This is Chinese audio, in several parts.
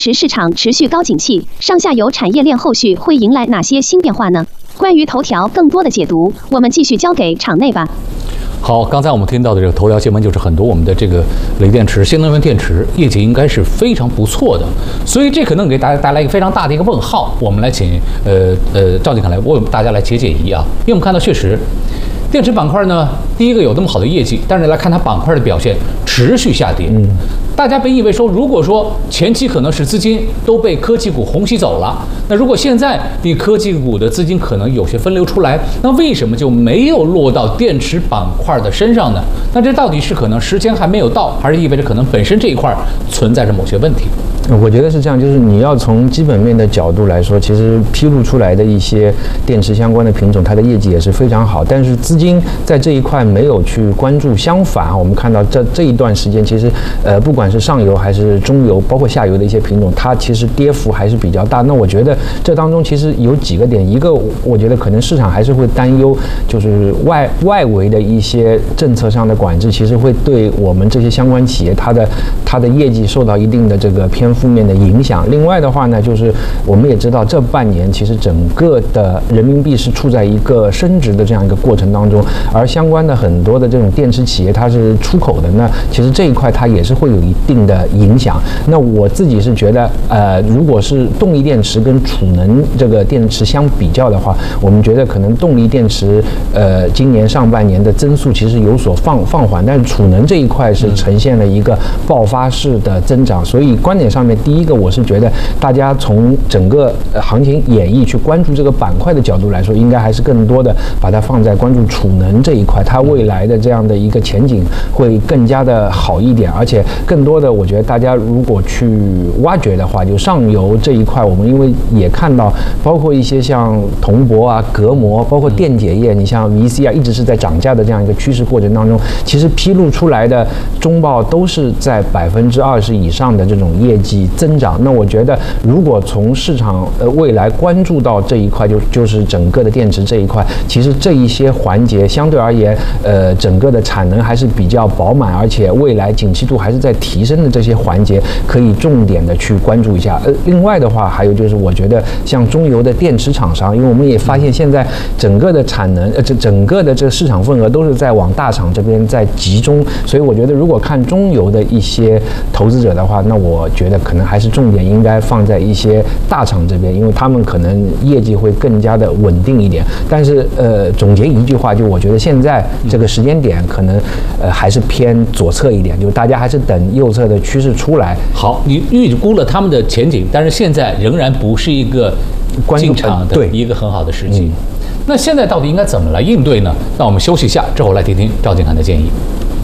池市场持续高景气，上下游产业链后续会迎来哪些新变化呢？关于头条更多的解读，我们继续交给场内吧。 好，刚才我们听到的这个头条新闻就是很多我们的这个锂电池、新能源电池业绩应该是非常不错的，所以这可能给大家带来一个非常大的一个问号。我们来请赵金凯来为大家来解疑啊，因为我们看到确实。电池板块呢，第一个有这么好的业绩，但是来看它板块的表现持续下跌。大家本以为说，如果说前期可能是资金都被科技股虹吸走了，那如果现在你科技股的资金可能有些分流出来，那为什么就没有落到电池板块的身上呢？那这到底是可能时间还没有到，还是意味着可能本身这一块存在着某些问题？ 我觉得是这样，就是你要从基本面的角度来说，其实披露出来的一些电池相关的品种，它的业绩也是非常好，但是资金在这一块没有去关注。相反，我们看到这一段时间，其实不管是上游还是中游，包括下游的一些品种，它其实跌幅还是比较大。那我觉得这当中其实有几个点，一个我觉得可能市场还是会担忧，就是外围的一些政策上的管制，其实会对我们这些相关企业它的业绩受到一定的这个偏负面的影响。另外的话呢，就是我们也知道这半年其实整个的人民币是处在一个升值的这样一个过程当中，而相关的很多的这种电池企业它是出口的，那其实这一块它也是会有一定的影响。那我自己是觉得，如果是动力电池跟储能这个电池相比较的话，我们觉得可能动力电池今年上半年的增速其实有所放缓，但是储能这一块是呈现了一个爆发式的增长。所以观点上面，第一个我是觉得大家从整个行情演绎去关注这个板块的角度来说，应该还是更多的把它放在关注储能这一块，它未来的这样的一个前景会更加的好一点。而且更多的我觉得大家如果去挖掘的话，就上游这一块，我们因为也看到包括一些像铜箔啊、隔膜，包括电解液，你像 VC 啊，一直是在涨价的这样一个趋势过程当中，其实披露出来的中报都是在20%以上的这种业绩增长。那我觉得如果从市场未来关注到这一块，就是整个的电池这一块，其实这一些环节相对而言，整个的产能还是比较饱满，而且未来景气度还是在提升的这些环节，可以重点的去关注一下。另外的话，还有就是我觉得像中游的电池厂商，因为我们也发现现在整个的产能，整个的这个市场份额都是在往大厂这边在集中，所以我觉得如果看中游的一些投资者的话，那我觉得可能还是重点应该放在一些大厂这边，因为他们可能业绩会更加的稳定一点。但是总结一句话，就我觉得现在这个时间点可能还是偏左侧一点，就大家还是等右侧的趋势出来。 好，你预估了他们的前景，但是现在仍然不是一个进场的一个很好的时机。那现在到底应该怎么来应对呢？那我们休息一下之后来听听赵金凯的建议。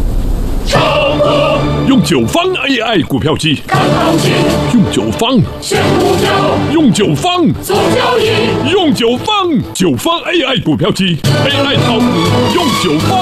用九方 AI 股票机看行情， 用九方选股票， 用九方做交易， 用九方 AI 股票机 AI 炒股用九方。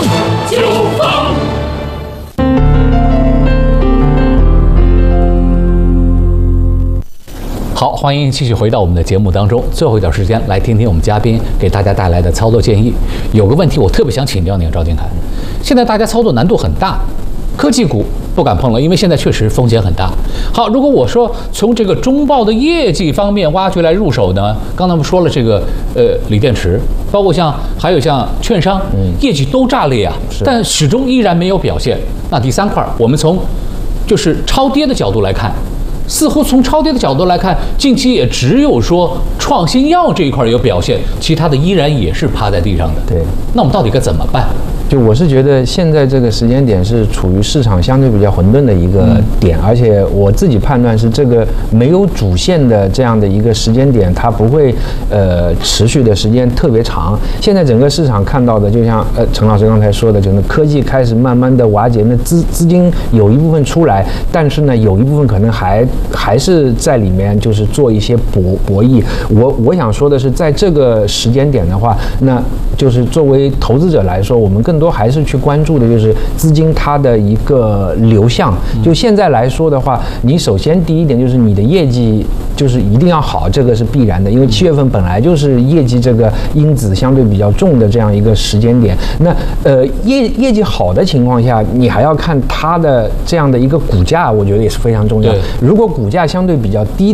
好，欢迎继续回到我们的节目当中。最后一点时间，来听听我们嘉宾给大家带来的操作建议。有个问题我特别想请教您，赵金凯，现在大家操作难度很大，科技股不敢碰了，因为现在确实风险很大。好，如果我说从这个中报的业绩方面挖掘来入手呢，刚才我们说了这个锂电池，包括还有像券商，业绩都炸裂啊，但始终依然没有表现。那第三块，我们从就是超跌的角度来看。似乎从超跌的角度来看，近期也只有说创新药这一块有表现，其他的依然也是趴在地上的。 对， 那我们到底该怎么办？ 就我是觉得现在这个时间点是处于市场相对比较混沌的一个点，而且我自己判断是这个没有主线的这样的一个时间点，它不会持续的时间特别长。现在整个市场看到的，就像陈老师刚才说的，整个科技开始慢慢的瓦解，那资金有一部分出来，但是呢有一部分可能还是在里面就是做一些博弈。我想说的是，在这个时间点的话，那就是作为投资者来说，我们更多还是去关注的就是资金它的一个流向。就现在来说的话，你首先第一点就是你的业绩就是一定要好，这个是必然的，因为7月份本来就是业绩这个因子相对比较重的这样一个时间点。那业绩好的情况下，你还要看它的这样的一个股价，我觉得也是非常重要。如果股价相对比较低